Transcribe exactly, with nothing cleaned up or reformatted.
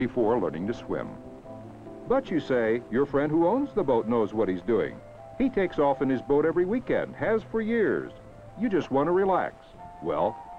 before learning to swim. But you say, your friend who owns the boat knows what he's doing. He takes off in his boat every weekend, has for years. You just want to relax. Well,